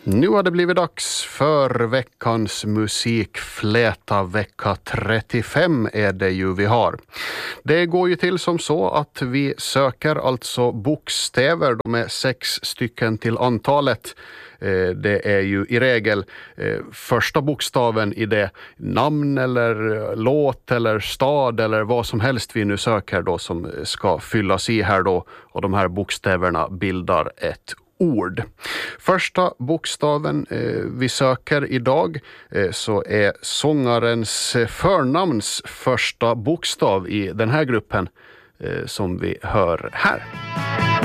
Nu har det blivit dags för veckans musikfläta. Vecka 35 är det ju vi har. Det går ju till som så att vi söker alltså bokstäver. De är 6 stycken till antalet. Det är ju i regel första bokstaven i det namn eller låt eller stad eller vad som helst vi nu söker då som ska fyllas i här då. Och de här bokstäverna bildar ett ord. Första bokstaven vi söker idag så är sångarens förnamns första bokstav i den här gruppen som vi hör här.